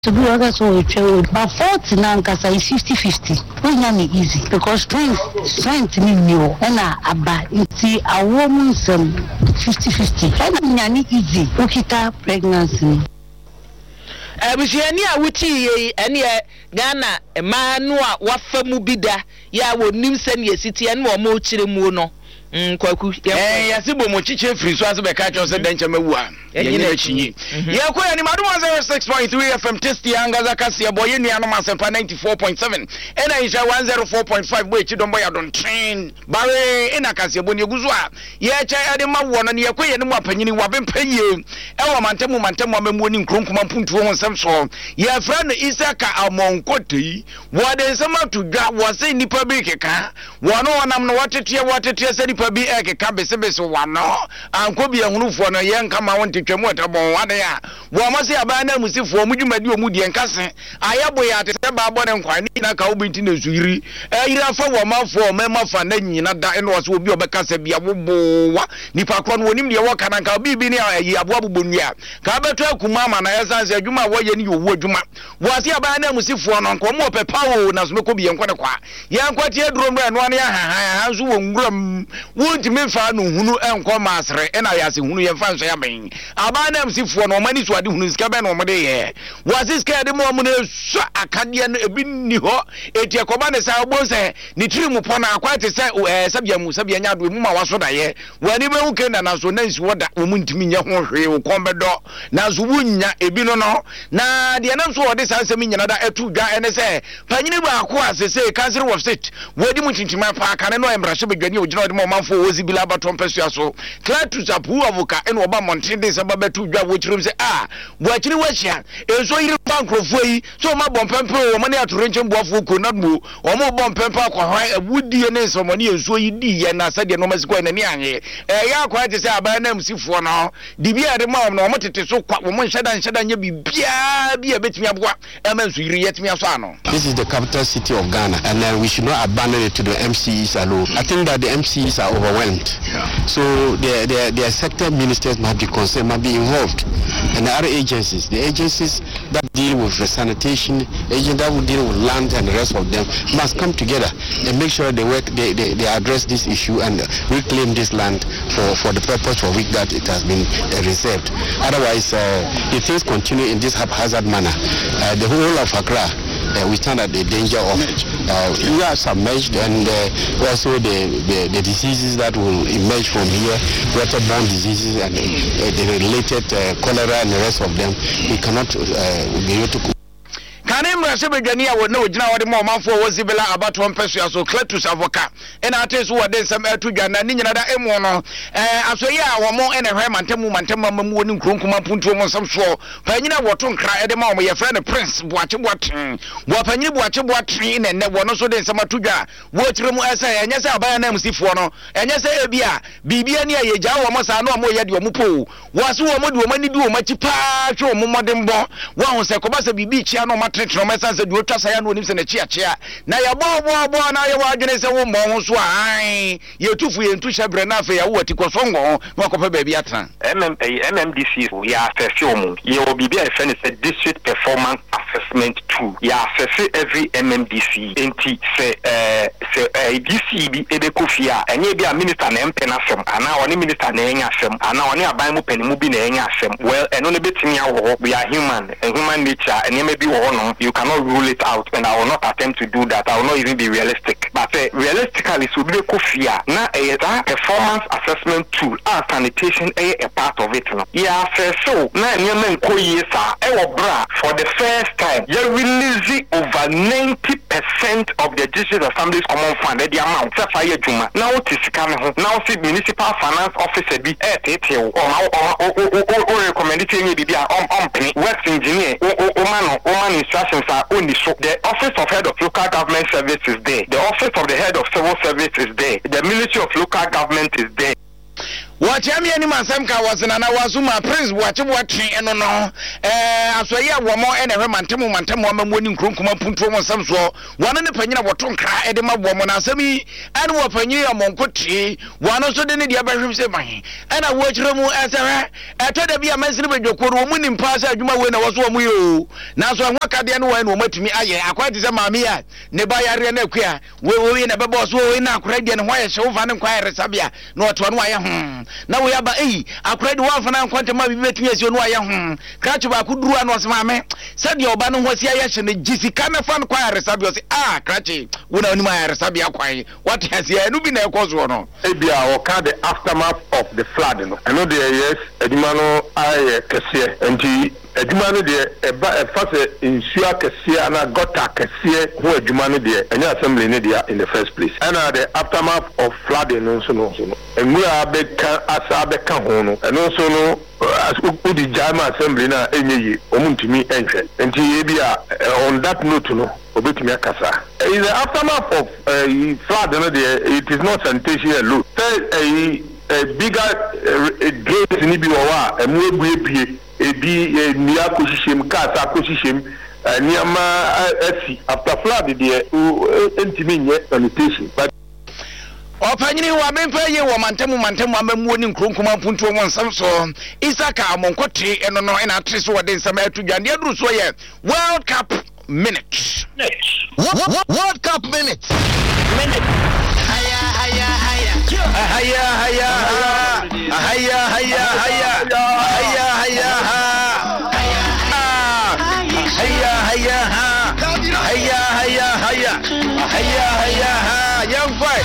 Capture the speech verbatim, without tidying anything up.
To be honest with you, but forty now is fifty fifty. We have me easy because strength, strength me new, and I about it's a woman's um fifty fifty. And I'm easy. Ukita pregnancy. I wish you any a wuti any Ghana a man who what famubida ya would new send your city and more more chile Mm, kwaku eh yasibo mochiche free so aso be ka cho se denche mewua ye nyina chinyi ye ko ya ni madu one oh six point three F M testi angaza kase ye boye ni anoma sempa ninety-four point seven ena isha one oh four point five boy chidombo ya don train bare ena kase bo ni eguzu a ye cha ya de mawo no ye ko ye ni mu apanyini wa bempanye e wo mantemu mantemu amemu ni nkronkoma mpuntu ho nsem so ye fra no Isaka Amonkotei wo de nsema to dwa wo se nipa bi keka wo no wonam no watetie watetie se bi eke ka besebese wano anko bi ehunufo no ye nka ma wonte twam otabon wade ya wo ma se aba na musifo omudwumadi omudie nkase ayabo ya te se ba bo ne nkwan ni na ka obinti na suiri ayira fa wo ma fo ma ma fa na nyina da eno so obi obekasa bia wobo wa nipa kro no wonim de wo kana nka obi bi ne ayi abo abobonua ka beto akuma ma na yesanse adwuma wo ye ne yowu adwuma wo se aba na musifo no nko mo pepa wo na so meko bi enko ne kwa ye nkwati aduro no eno ne ha ha ha so wo nguram won't me fa no hunu enko masre ena yase hunu ye fa nso ya ben abana msifo no mani so ade hunu sika be no mode ye wase sika de mo mo na so akade no ebi ni ho eti ekoba ne sa obonse ni tiri mu pona akwate se sabia mu sabia nya do mu ma waso da ye wani be hu kenda na so na nsi woda wo muntimi nya ho hwe wo kombedo na so wunya ebi no no na de na so wode sa nsemi nyina da etu dwa ene se panyini ba ko asese council of state wodi mu tintima pa aka ne no emrahye bedwani ogina ode mo manfo wozi bila baton pesua so Cletus apu avoka ene oba montende se babetu dwa wo chirim se ah bo achiri wahia enso yiri bankrofo yi so ma bompempe wo mane atorenche mboafo ko na mo o mo bompempe akwa awudie ne nsomoni enso yi di ye na sade no masiko na ni anye eh ya akwa te se aba na msifo no di bia de ma no mo tete so kwa wo mo nhada nhada nya bibia bia betimi aboa e ma enso yiri yetimi aso ano. This is the capital city of Ghana, and uh, we should not abandon it to the M C Es alone. I think that the M C Es are overwhelmed. Yeah. So their, their, their sector ministers must be concerned, must be involved. And the other agencies, the agencies that deal with the sanitation, agents that will deal with land and the rest of them must come together and make sure they work, they, they, they address this issue and reclaim this land for, for the purpose for which that it has been uh, reserved. Otherwise, uh, if things continue in this haphazard manner, uh, the whole of Accra, Uh, we stand at the danger of uh, we are submerged, and uh, also the, the the diseases that will emerge from here, waterborne diseases and uh, the related uh, cholera and the rest of them. We cannot uh, be able to. Kanem Rasebegani a wono gina wode mo manfo wozibela abato mpesua so Cletus avoka ena ateso wode nsem atu dwana ni nyina da emu no eh aso ye a wo mo ene hwe mantemu mantemu mamu woni nkronkuma puntu mo nsem so panyina woto nkra ede ma mo ye frɛ ne prince boache boaten bo panyini boache boaten ne ne wono so de nsem atu dwa wo kire mu esa enye se abaya na msifo no enye se ebia bibia ni ye gya wo mo sa no mo ye de wo po wo so wo mo de wo mani bi wo machi pa twa wo modembo wo ho se koba se bibi chia no tretro mesa se du twasa ya no nim se na chia chia na ya bo bo bo na ya wa adwene se wo mo ho so ai ye tufu ye ntu hyebre na afa ya wo atikosongo no akopa ba bi atra M M D C ya afefium ye obi bi afa ne se district performance assessment two ya afefi every M M D C enti se eh se D C bi ebe kofia enye bi a minister na mpe na asem ana woni minister na enya asem ana woni aban mu panimu bi na enya asem well eno ne betimi awo we are human and human nature enye me bi wo no you cannot rule it out, and I will not attempt to do that. I will not even be realistic. But uh, realistically, so be kofia na a performance assessment tool and sanitation a, a part of it. No? Yeah, so na nyemen ko yesa e bra for the first time. You release over ninety percent of the district assembly's common fund. The amount se fa ye juma. Now it is coming home. Now see municipal finance officer be e tete o o o o recommend it any be on on works engineer o o man o man instructions are only so the office of head of local government service is there, the office of the head of civil service is there, the ministry of local government is there. Watch me any man some was in an Awazuma Prince, watch what tree and no. Eh, so yeah, one more and a romantum, mantum, woman winning Krunkuma Puntum, some so one in the penny what don't cry, Edema woman, Asami, and what penny among Kutri, one also didn't the other say my and I watch Romo as a I told to be a message with your woman in pass. You might when I was one you now, so I walk at the end when we to me. I quite is a mamia, Nebaya Renequia, we will in a boss, we in a credit and why so fun and quiet Sabia, not one wire. Now we have a I cried one for now quantum maybe making as you know I am. Cratchba could do one was mamma. Said your banner was yes and the G C kind of fun quiet Sabia. Ah, Cratchy, we don't know my Sabia quiet. What has he ever been a cause or no? Abia or the aftermath of the flood. I know there yes, Edimano I Cassia and G. Edumano de eba efase insua kese na gota kese ho edumano de enya assembly ne dia in the first place. And the aftermath of flooding no so no so no. Emu abeka asa abeka ho no. Eno so no as udi jama assembly na enyeyi omuntimi enhwe. Enti ebia on that note no obetimi akasa. In the aftermath of uh, flood no de it is not sanitation alone. Say a bigger drains ni bi wo wa emu ebuepie ebi nia koshishem kasa koshishem niama asi after flood there entimi nye sanitation but Opanyini wa memfa ye wo mantemu mantemu amamuo ni nkronkoma puntu mo nsam so Isaka amonkote eno no ena atre so wode nsam atudwane aduru so ye World Cup minutes World Cup minutes minutes haya haya haya haya haya haya haya haya haya